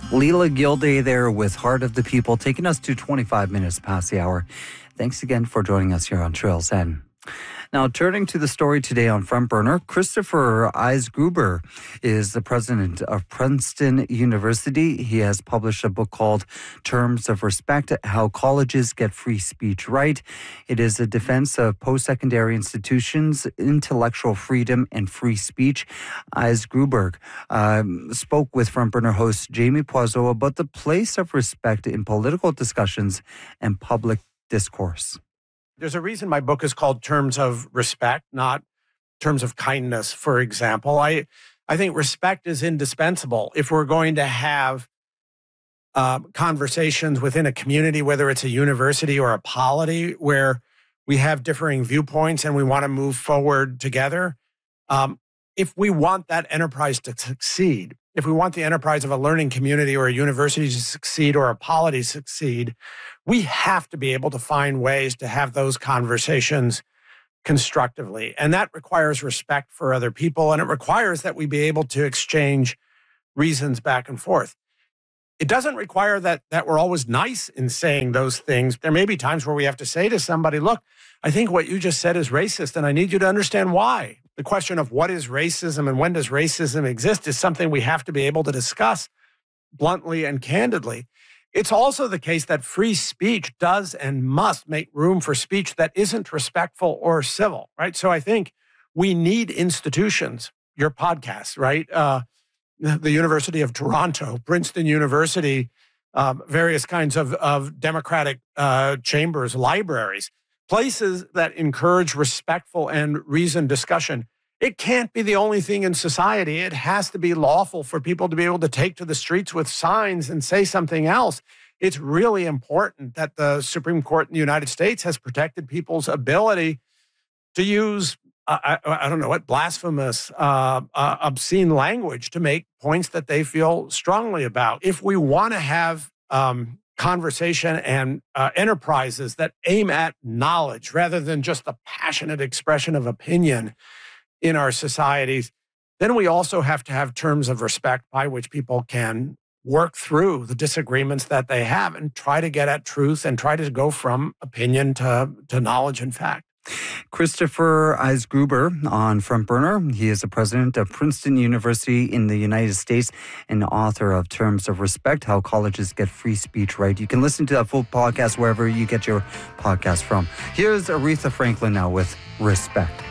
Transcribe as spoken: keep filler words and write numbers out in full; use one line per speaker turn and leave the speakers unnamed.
Leela Gilday there with Heart of the People, taking us to twenty-five minutes past the hour. Thanks again for joining us here on Trails End. Now, turning to the story today on Front Burner, Christopher Eisgruber is the president of Princeton University. He has published a book called Terms of Respect, How Colleges Get Free Speech Right. It is a defense of post-secondary institutions, intellectual freedom, and free speech. Eisgruber um, spoke with Front Burner host Jamie Poiseau about the place of respect in political discussions and public discourse.
There's a reason my book is called Terms of Respect, not Terms of Kindness, for example. I, I think respect is indispensable if we're going to have uh, conversations within a community, whether it's a university or a polity, where we have differing viewpoints and we want to move forward together. Um, if we want that enterprise to succeed, if we want the enterprise of a learning community or a university to succeed or a polity to succeed, we have to be able to find ways to have those conversations constructively. And that requires respect for other people, and it requires that we be able to exchange reasons back and forth. It doesn't require that, that we're always nice in saying those things. There may be times where we have to say to somebody, look, I think what you just said is racist, and I need you to understand why. The question of what is racism and when does racism exist is something we have to be able to discuss bluntly and candidly. It's also the case that free speech does and must make room for speech that isn't respectful or civil, right? So I think we need institutions, your podcast, right? Uh, the University of Toronto, Princeton University, um, various kinds of, of democratic uh, chambers, libraries, places that encourage respectful and reasoned discussion. It can't be the only thing in society. It has to be lawful for people to be able to take to the streets with signs and say something else. It's really important that the Supreme Court in the United States has protected people's ability to use, uh, I, I don't know what, blasphemous, uh, uh, obscene language to make points that they feel strongly about. If we want to have um, conversation and uh, enterprises that aim at knowledge rather than just the passionate expression of opinion in our societies, then we also have to have terms of respect by which people can work through the disagreements that they have and try to get at truth and try to go from opinion to, to knowledge and fact.
Christopher Eisgruber on Front Burner. He is the president of Princeton University in the United States and author of Terms of Respect, How Colleges Get Free Speech Right. You can listen to that full podcast wherever you get your podcast from. Here's Aretha Franklin now with Respect.